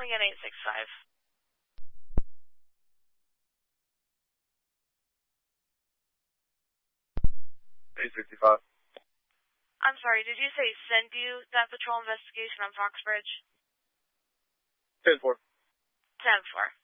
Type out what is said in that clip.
calling in 865. 865. I'm sorry, did you say send you that patrol investigation on Foxbridge? 10-4. 10-4.